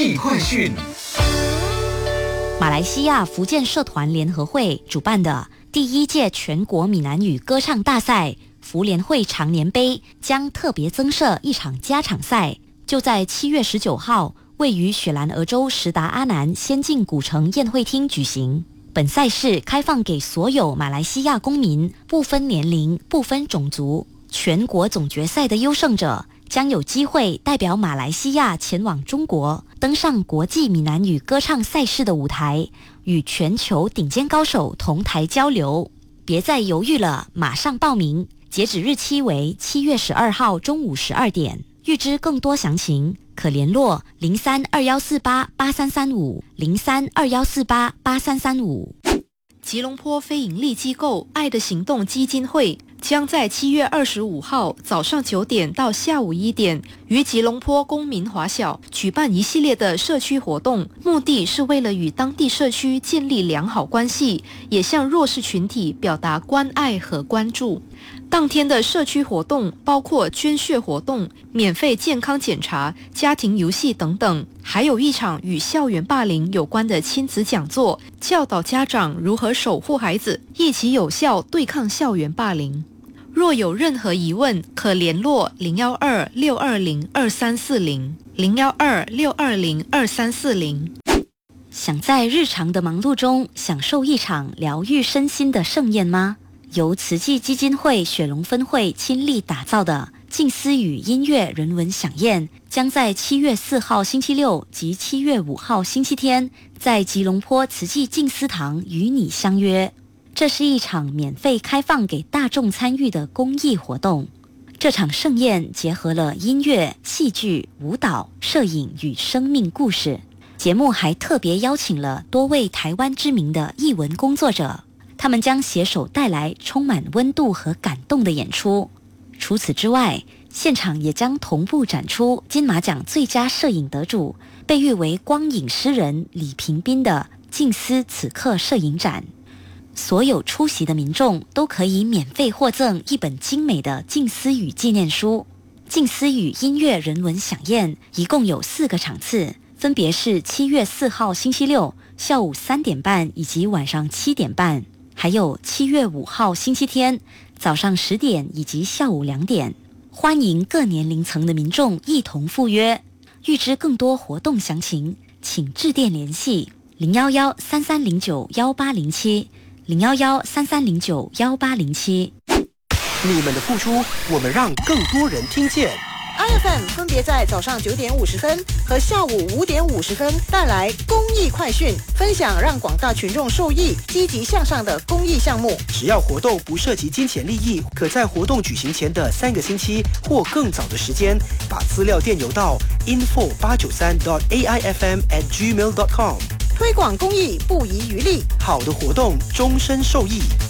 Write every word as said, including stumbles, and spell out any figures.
艺快讯。 马来西亚福建社团联合会主办的第一届全国闽南语歌唱大赛福联会长年杯将特别增设一场加场赛，就在七月十九号位于雪兰莪州什达阿南先进古城宴会厅举行。本赛事开放给所有马来西亚公民，不分年龄、不分种族。全国总决赛的优胜者将有机会代表马来西亚前往中国，登上国际闽南语歌唱赛事的舞台，与全球顶尖高手同台交流。别再犹豫了，马上报名！截止日期为七月十二号中午十二点。预知更多详情，可联络零三二幺四八八三三五零三二幺四八八三三五。 吉隆坡非营利机构爱的行动基金会将在七月二十五号早上九点到下午一点，于吉隆坡公民华小举办一系列的社区活动，目的是为了与当地社区建立良好关系，也向弱势群体表达关爱和关注。当天的社区活动包括捐血活动、免费健康检查、家庭游戏等等，还有一场与校园霸凌有关的亲子讲座，教导家长如何守护孩子，一起有效对抗校园霸凌。若有任何疑问，可联络零一二六二零二三四零 零一二六二零二三四零。 想在日常的忙碌中享受一场疗愈身心的盛宴吗？由慈济基金会雪隆分会亲力打造的静思语音乐人文飨宴，将在七月四号星期六及七月五号星期天，在吉隆坡慈济静思堂与你相约。这是一场免费开放给大众参与的公益活动。这场盛宴结合了音乐、戏剧、舞蹈、摄影与生命故事。节目还特别邀请了多位台湾知名的艺文工作者，他们将携手带来充满温度和感动的演出。除此之外，现场也将同步展出金马奖最佳摄影得主，被誉为光影诗人李平斌的静思此刻摄影展。所有出席的民众都可以免费获赠一本精美的静思语纪念书。静思语音乐人文飨宴一共有四个场次，分别是七月四号星期六下午三点半以及晚上七点半，还有七月五号星期天早上十点以及下午两点。欢迎各年龄层的民众一同赴约。预知更多活动详情，请致电联系零一一三三零九一八零七零一一三三零九一八零七。 你们的付出，我们让更多人听见。 I F M 分别在早上九点五十分和下午五点五十分带来公益快讯，分享让广大群众受益、积极向上的公益项目。 只要活动不涉及金钱利益，可在活动举行前的三个星期或更早的时间，把资料电邮到 info 八九三 dot a i f m at gmail dot com。 推广公益不遗余力， 好的活动终身受益。